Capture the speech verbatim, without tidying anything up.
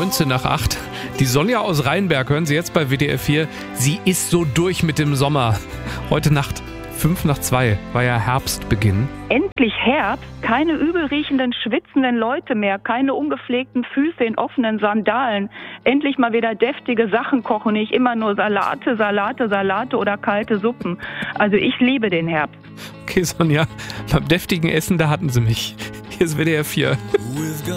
neunzehn nach acht. Die Sonja aus Rheinberg hören Sie jetzt bei W D R vier. Sie ist so durch mit dem Sommer. Heute Nacht fünf nach zwei war ja Herbstbeginn. Endlich Herbst, keine übelriechenden, schwitzenden Leute mehr, keine ungepflegten Füße in offenen Sandalen. Endlich mal wieder deftige Sachen kochen, nicht immer nur Salate, Salate, Salate oder kalte Suppen. Also ich liebe den Herbst. Okay, Sonja, beim deftigen Essen, da hatten Sie mich. Hier ist W D R vier.